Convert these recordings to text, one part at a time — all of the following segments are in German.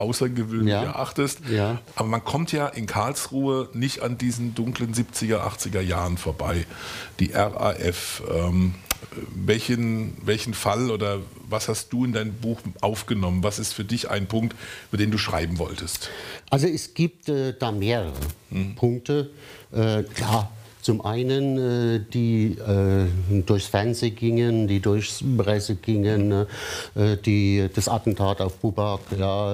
außergewöhnlich erachtest. Ja. Aber man kommt ja in Karlsruhe nicht an diesen dunklen 70er, 80er Jahren vorbei. Die RAF, welchen Fall oder was hast du in dein Buch aufgenommen? Was ist für dich ein Punkt, über den du schreiben wolltest? Also es gibt da mehrere Punkte. Klar. Zum einen, die durchs Fernsehen gingen, die durchs Presse gingen, das Attentat auf Buback, ja,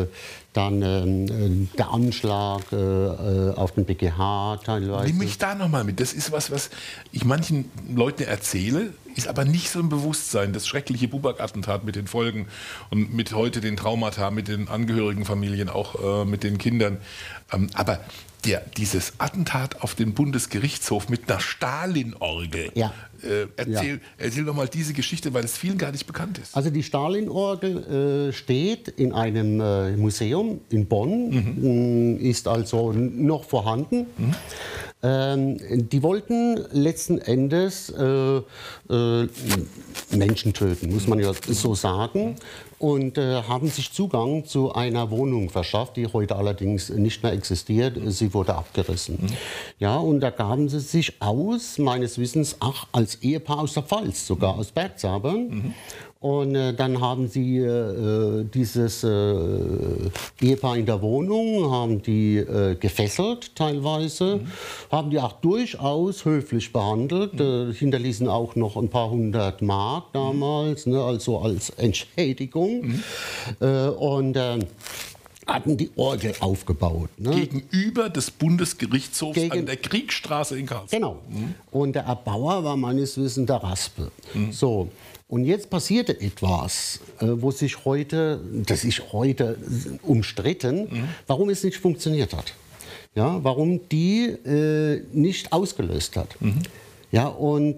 dann der Anschlag auf den BGH teilweise. Nimm mich da nochmal mit. Das ist was ich manchen Leuten erzähle, ist aber nicht so im Bewusstsein. Das schreckliche Buback-Attentat mit den Folgen und mit heute den Traumata, mit den angehörigen Familien, auch mit den Kindern. Aber dieses Attentat auf den Bundesgerichtshof mit einer Stalin-Orgel. Ja. Erzähl doch mal diese Geschichte, weil es vielen gar nicht bekannt ist. Also die Stalin-Orgel steht in einem Museum in Bonn, ist also noch vorhanden. Die wollten letzten Endes Menschen töten, muss man ja so sagen. Und haben sich Zugang zu einer Wohnung verschafft, die heute allerdings nicht mehr existiert. Sie wurde abgerissen. Ja, und da gaben sie sich aus, meines Wissens, als Ehepaar aus der Pfalz, sogar aus Bergzabern. Und dann haben sie dieses Ehepaar in der Wohnung, haben die gefesselt teilweise, haben die auch durchaus höflich behandelt, hinterließen auch noch ein paar 100 Mark damals, ne, also als Entschädigung. Und hatten die Orgel aufgebaut. Ne? Gegenüber des Bundesgerichtshofs an der Kriegstraße in Karlsruhe. Genau. Und der Erbauer war meines Wissens der Raspe. So. Und jetzt passierte etwas, das ist heute umstritten, warum es nicht funktioniert hat. Ja, warum die nicht ausgelöst hat. Ja, und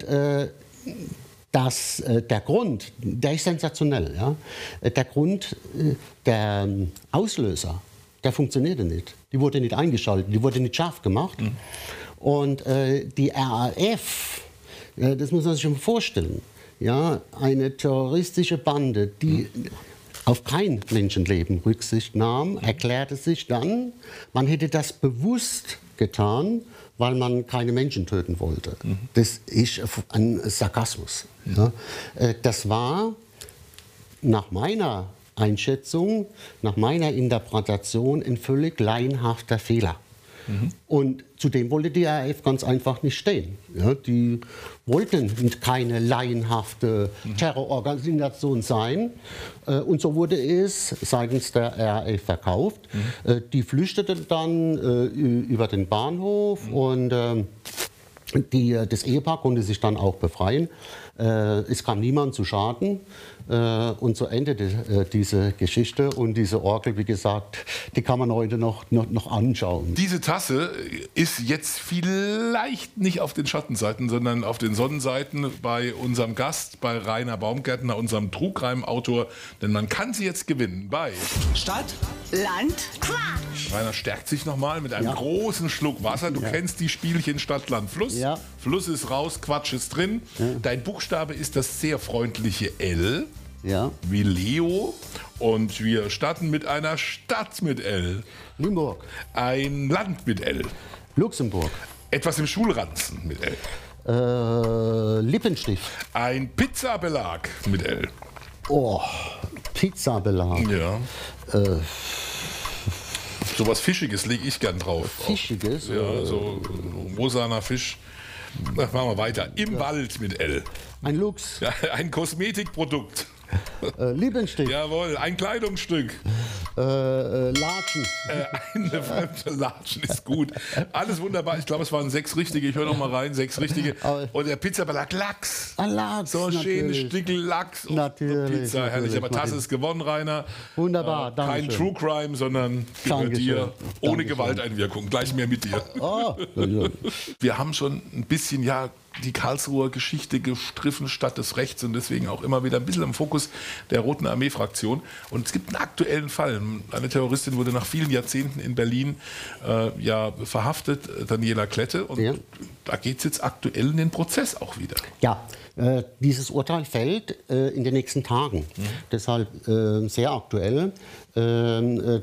der Grund, der ist sensationell. Ja? Der Grund, der Auslöser, der funktionierte nicht. Die wurde nicht eingeschaltet, die wurde nicht scharf gemacht. Und die RAF, das muss man sich schon vorstellen, ja, eine terroristische Bande, die auf kein Menschenleben Rücksicht nahm, erklärte sich dann, man hätte das bewusst getan, weil man keine Menschen töten wollte. Das ist ein Sarkasmus. Ja. Das war nach meiner Einschätzung, nach meiner Interpretation ein völlig laienhafter Fehler. Und zudem wollte die RAF ganz einfach nicht stehen. Ja, die wollten keine laienhafte Terrororganisation sein. Und so wurde es seitens der RAF verkauft. Die flüchteten dann über den Bahnhof und das Ehepaar konnte sich dann auch befreien. Es kam niemand zu Schaden. Und so endete diese Geschichte. Und diese Orgel, wie gesagt, die kann man heute noch anschauen. Diese Tasse ist jetzt vielleicht nicht auf den Schattenseiten, sondern auf den Sonnenseiten bei unserem Gast, bei Rainer Baumgärtner, unserem Trugreim-Autor. Denn man kann sie jetzt gewinnen bei Stadt, Land, Quatsch. Rainer stärkt sich nochmal mit einem großen Schluck Wasser. Du kennst die Spielchen Stadt, Land, Fluss. Ja. Fluss ist raus, Quatsch ist drin. Ja. Dein Buchstabe ist das sehr freundliche L. Ja. Wie Leo. Und wir starten mit einer Stadt mit L. Limburg. Ein Land mit L. Luxemburg. Etwas im Schulranzen mit L. Lippenstift. Ein Pizzabelag mit L. Oh, Pizzabelag. Ja. So was Fischiges lege ich gern drauf. Fischiges? Ja, so rosaner Fisch. Machen wir weiter. Im Wald mit L. Ein Luchs. Ja, ein Kosmetikprodukt. Lippenstift. Jawohl, ein Kleidungsstück. Latschen. Eine fremde Latschen ist gut. Alles wunderbar. Ich glaube, es waren 6 richtige. Ich höre noch mal rein. 6 richtige. Und der Pizzabelag Lachs. Lachs. So ein schönes Stückel Lachs. Natürlich. Pizza, herrlich. Aber Tasse ist gewonnen, Rainer. Wunderbar, danke. Kein True Crime, sondern gehört dir ohne Gewalteinwirkung. Gleich mehr mit dir. Oh. Wir haben schon ein bisschen, die Karlsruher Geschichte gestriffen statt des Rechts und deswegen auch immer wieder ein bisschen im Fokus der Roten Armee-Fraktion. Und es gibt einen aktuellen Fall. Eine Terroristin wurde nach vielen Jahrzehnten in Berlin verhaftet, Daniela Klette. Und da geht es jetzt aktuell in den Prozess auch wieder. Ja, dieses Urteil fällt in den nächsten Tagen. Deshalb sehr aktuell.